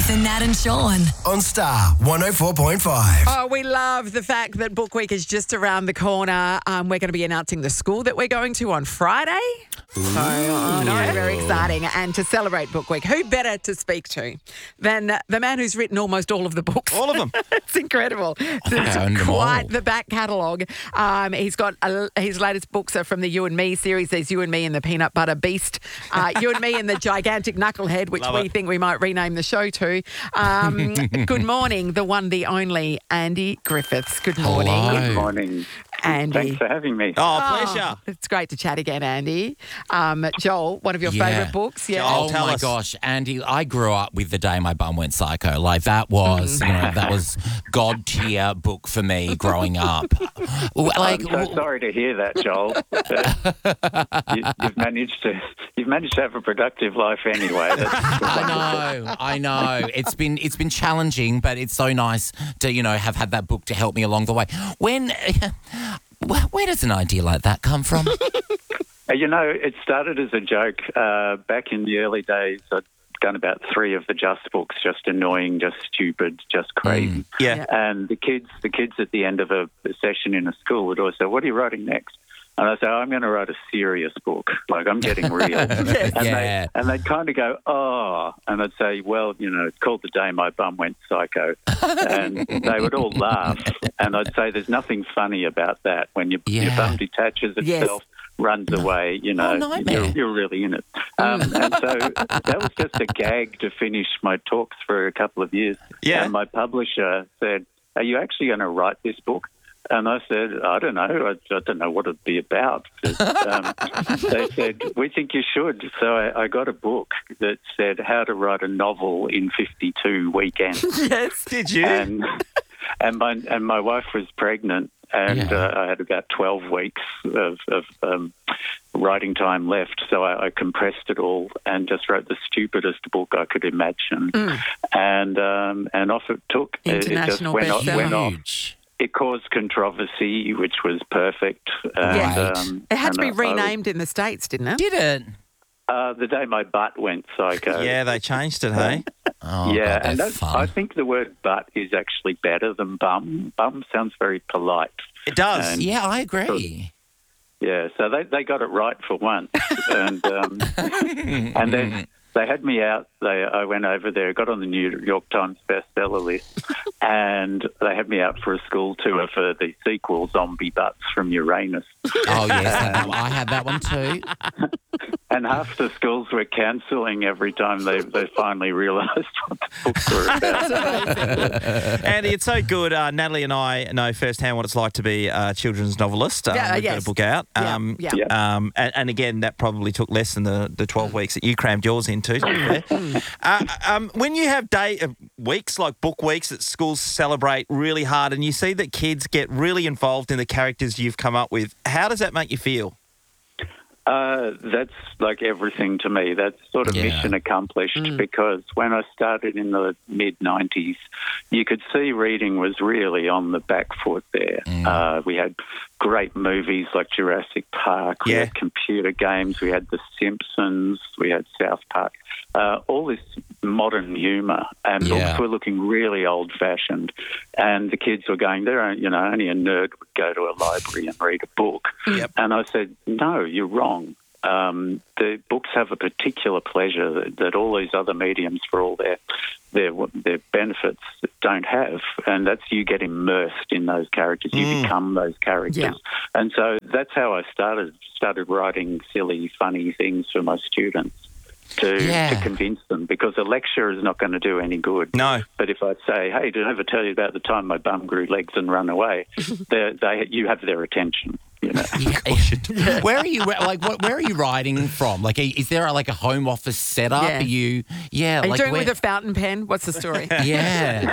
Nathan, Nat and Sean. On Star 104.5. Oh, we love the fact that Book Week is just around the corner. We're going to be announcing the school that we're going to on Friday. So, I know, very exciting. And to celebrate Book Week, who better to speak to than the man who's written almost all of the books? All of them. It's incredible. It's quite the back catalogue. He's got his latest books are from the You and Me series. There's You and Me and the Peanut Butter Beast. You and Me and the Gigantic Knucklehead, which we think we might rename the show to. Good morning, the one, the only, Andy Griffiths. Good morning. Hello. Good morning. Andy. Thanks for having me. Oh, pleasure. It's great to chat again, Andy. Joel, one of your favourite books? Yeah. Joel, Oh my gosh, Andy, I grew up with The Day My Bum Went Psycho. Like that was, that was God tier book for me growing up. I'm so sorry to hear that, Joel. You've managed to have a productive life anyway. I know. It's been challenging, but it's so nice to, have had that book to help me along the way. Where does an idea like that come from? It started as a joke back in the early days. I'd done about 3 of the Just books, just annoying, just stupid, just crazy. Yeah. And the kids at the end of a session in a school would always say, "What are you writing next?" And I say, "I'm going to write a serious book. Like, I'm getting real." And they'd kind of go, "Oh." And I'd say, "Well, it's called The Day My Bum Went Psycho." And they would all laugh. And I'd say, "There's nothing funny about that. When your bum detaches itself, runs away, you're really in it." And so that was just a gag to finish my talks for a couple of years. Yeah. And my publisher said, "Are you actually going to write this book?" And I said, "I don't know. I don't know what it'd be about." They said, "We think you should." So I got a book that said how to write a novel in 52 weekends. Yes. Did you? And my wife was pregnant, and I had about 12 weeks of writing time left. So I compressed it all and just wrote the stupidest book I could imagine. And off it took. International it just went off. Huge. It caused controversy, which was perfect. And, it had to be renamed in the States, didn't it? Did it? The Day My Butt Went Psycho. Yeah, they changed it, hey? Oh, Yeah, God, and that's fun. I think the word butt is actually better than bum. Bum sounds very polite. It does. And- Yeah, I agree. Yeah, so they got it right for once. And then they had me out. I went over there, got on the New York Times bestseller list, and they had me out for a school tour for the sequel, Zombie Butts from Uranus. Oh, yes, I had that one too. And half the schools were cancelling every time they finally realised what the books were about. Andy, it's so good. Natalie and I know firsthand what it's like to be a children's novelist. We've got a book out. And again, that probably took less than the 12 weeks that you crammed yours into, to be fair. When you have weeks like book weeks that schools celebrate really hard and you see that kids get really involved in the characters you've come up with, how does that make you feel? That's like everything to me. That's sort of mission accomplished because when I started in the mid-90s, you could see reading was really on the back foot there. We had great movies like Jurassic Park. We had computer games. We had The Simpsons. We had South Park. All this modern humour, and books were looking really old-fashioned. And the kids were going, only a nerd would go to a library and read a book. Yep. And I said, no, you're wrong. The books have a particular pleasure that all these other mediums, for all their benefits, don't have, and that's you get immersed in those characters. You become those characters, and so that's how I started writing silly, funny things for my students to convince them, because a lecture is not going to do any good. No. But if I say, "Hey, did I ever tell you about the time my bum grew legs and run away?" you have their attention. Where are you? Where are you writing from? Like, is there a home office setup? Yeah. Are you? Are you doing with a fountain pen? What's the story? Yeah.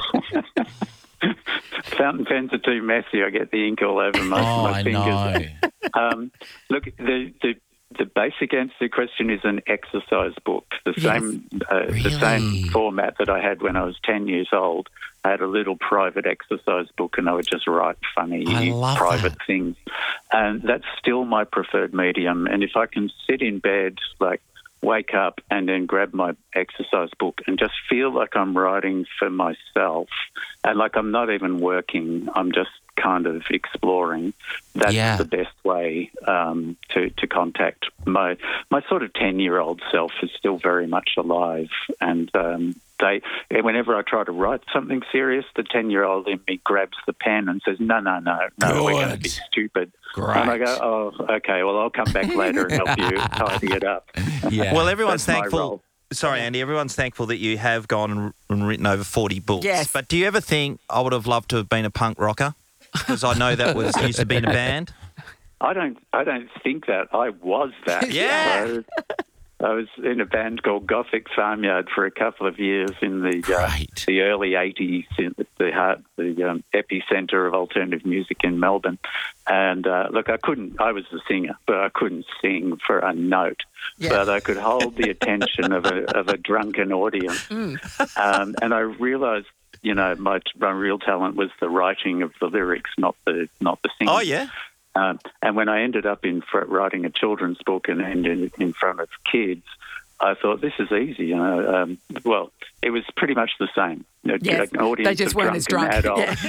Fountain pens are too messy. I get the ink all over my fingers. Know. Look, the basic answer to the question is an exercise book. The same format that I had when I was 10 years old. I had a little private exercise book, and I would just write funny private things. And that's still my preferred medium. And if I can sit in bed, wake up and then grab my exercise book and just feel like I'm writing for myself and like I'm not even working. I'm just kind of exploring. That's the best way to contact my sort of 10-year-old self is still very much alive, and whenever I try to write something serious, the 10-year-old in me grabs the pen and says, no, we're going to be stupid. Great. And I go, oh, okay, well, I'll come back later and help you tidy it up. Yeah. Well, everyone's thankful. Sorry, Andy, everyone's thankful that you have gone and written over 40 books. Yes. But do you ever think I would have loved to have been a punk rocker? Because I know that was used to be in a band. I don't think that. I was that. Yeah. I was in a band called Gothic Farmyard for a couple of years in the early 80s, in the epicenter of alternative music in Melbourne. And look, I was the singer, but I couldn't sing for a note. Yeah. But I could hold the attention of a drunken audience. And I realised, my real talent was the writing of the lyrics, not the singing. Oh, yeah. And when I ended up writing a children's book and ended in front of kids, I thought, this is easy. Well, it was pretty much the same. Yes, an audience they just weren't as drunk. Adults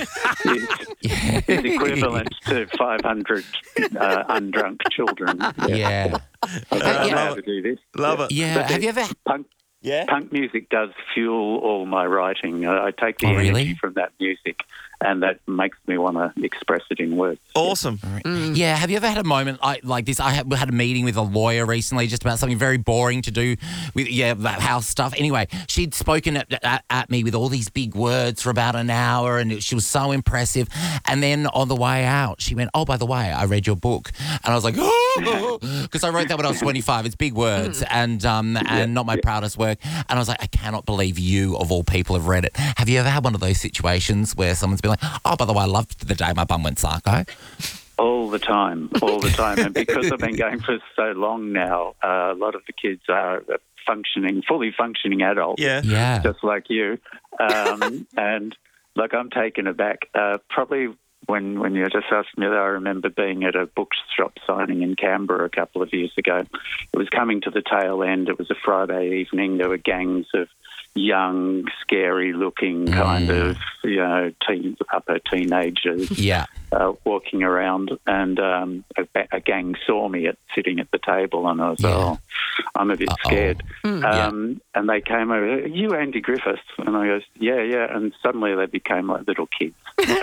is equivalent to 500 undrunk children. Yeah. I don't know how to do this. Love it. Yeah. But have you ever... Punk music does fuel all my writing. I take the energy from that music, and that makes me want to express it in words. Awesome. Yeah. Have you ever had a moment like this? I had a meeting with a lawyer recently just about something very boring to do with that house stuff. Anyway, she'd spoken at me with all these big words for about an hour, and she was so impressive. And then on the way out, she went, "Oh, by the way, I read your book," and I was like, "Oh," because I wrote that when I was 25. It's big words and not my proudest work. And I was like, I cannot believe you, of all people, have read it. Have you ever had one of those situations where someone's been like, oh, by the way, I loved the day my bum went psycho? All the time. And because I've been going for so long now, a lot of the kids are fully functioning adults, just like you. And, look, I'm taken aback. Probably when you just asked me that, I remember being at a bookshop signing in Canberra a couple of years ago. It was coming to the tail end. It was a Friday evening. There were gangs of young, scary-looking kind of, upper teenagers walking around, and a gang saw me sitting at the table, and I was, I'm a bit scared. And they came over, "Are you Andy Griffiths?" And I goes, yeah. And suddenly they became like little kids.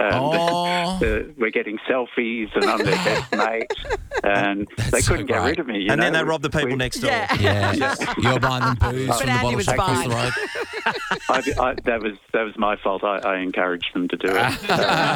We're getting selfies, and I'm their best mate, and they couldn't get rid of me. And then they robbed the people next door. Yeah. You're buying them booze from the bottle shop across the road. That was my fault. I encouraged them to do it.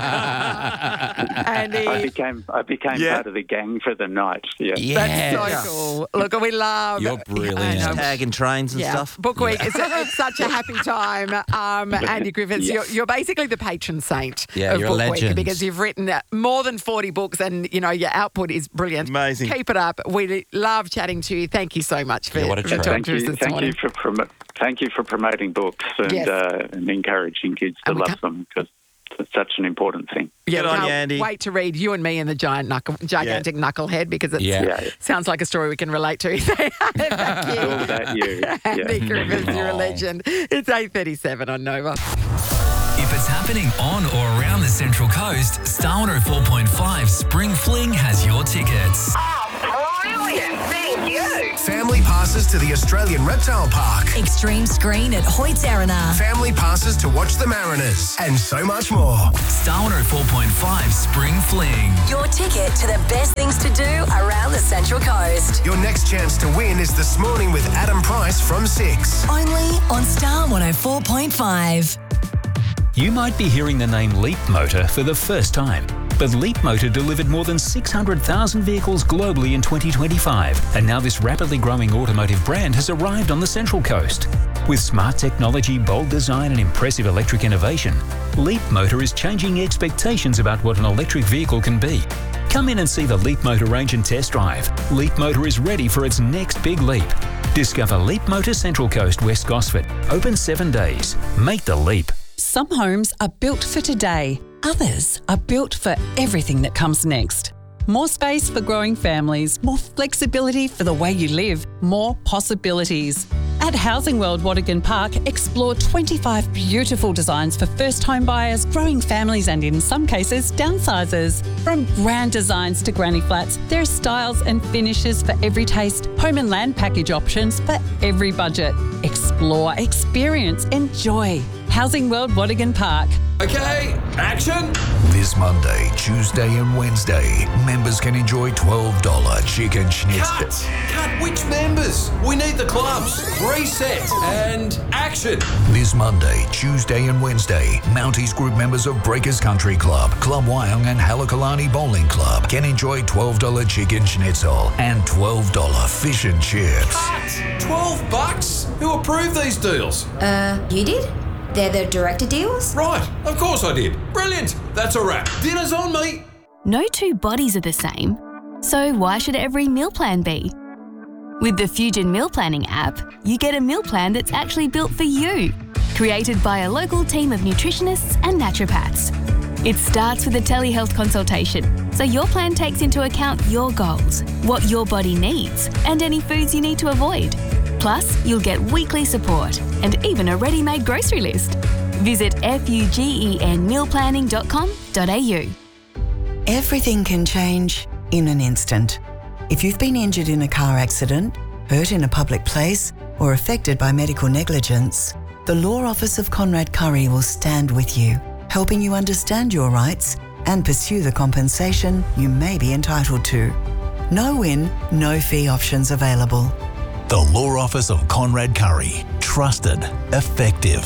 Andy, I became part of the gang for the night. Yeah, that's so cool. Look, we love. You're brilliant. Tagging trains and stuff. Book week. It's such a happy time. Andy Griffiths, you're basically the patron saint of you're Book a legend. Week, because you've written more than 40 books, and your output is brilliant. Amazing. Keep it up. We love chatting to you. Thank you so much for talking to us this morning. Thank you for promoting books and encouraging kids to love them, because it's such an important thing. Yeah, Good on you, Andy. Wait to read You and Me and the Gigantic Knucklehead, because it sounds like a story we can relate to. Thank you. It's all about you. Andy Griffiths, you're a legend. It's 8:37 on Nova. If it's happening on or around the Central Coast, Star 104.5 Spring Fling has your tickets. Oh, brilliant. Thank you. Family passes to the Australian Reptile Park. Extreme screen at Hoyts Arena. Family passes to watch the Mariners. And so much more. Star 104.5 Spring Fling. Your ticket to the best things to do around the Central Coast. Your next chance to win is this morning with Adam Price from 6. Only on Star 104.5. You might be hearing the name Leap Motor for the first time. But Leap Motor delivered more than 600,000 vehicles globally in 2025. And now this rapidly growing automotive brand has arrived on the Central Coast. With smart technology, bold design and impressive electric innovation, Leap Motor is changing expectations about what an electric vehicle can be. Come in and see the Leap Motor range and test drive. Leap Motor is ready for its next big leap. Discover Leap Motor Central Coast, West Gosford. Open 7 days. Make the leap. Some homes are built for today. Others are built for everything that comes next. More space for growing families, more flexibility for the way you live, more possibilities. At Housing World Watergan Park, explore 25 beautiful designs for first home buyers, growing families and, in some cases, downsizers. From grand designs to granny flats, there are styles and finishes for every taste, home and land package options for every budget. Explore, experience, enjoy. Housing World Watergan Park. Okay, action! This Monday, Tuesday and Wednesday, members can enjoy $12 chicken schnitzel. Cut! Which members? We need the clubs. Reset and action. This Monday, Tuesday and Wednesday, Mounties Group members of Breakers Country Club, Club Wyong and Halakalani Bowling Club can enjoy $12 chicken schnitzel and $12 fish and chips. Cut! $12? Who approved these deals? You did? They're the director deals? Right, of course I did. Brilliant. That's a wrap. Dinner's on me. No two bodies are the same, so why should every meal plan be? With the Fusion Meal Planning app, you get a meal plan that's actually built for you, created by a local team of nutritionists and naturopaths. It starts with a telehealth consultation, so your plan takes into account your goals, what your body needs, and any foods you need to avoid. Plus, you'll get weekly support and even a ready-made grocery list. Visit fugenmealplanning.com.au. Everything can change in an instant. If you've been injured in a car accident, hurt in a public place, or affected by medical negligence, the Law Office of Conrad Curry will stand with you, helping you understand your rights and pursue the compensation you may be entitled to. No win, no fee options available. The Law Office of Conrad Curry. Trusted. Effective.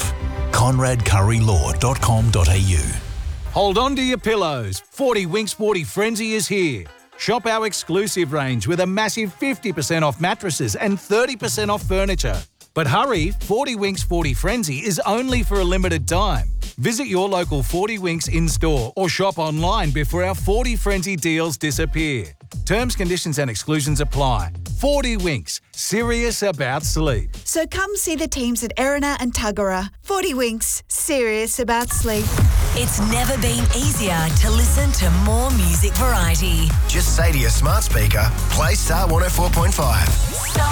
ConradCurryLaw.com.au. Hold on to your pillows. 40 Winks 40 Frenzy is here. Shop our exclusive range with a massive 50% off mattresses and 30% off furniture. But hurry, 40 Winks 40 Frenzy is only for a limited time. Visit your local 40 Winks in-store or shop online before our 40 Frenzy deals disappear. Terms, conditions and exclusions apply. 40 Winks, serious about sleep. So come see the teams at Erina and Tuggerah. 40 Winks, serious about sleep. It's never been easier to listen to more music variety. Just say to your smart speaker, play Star 104.5.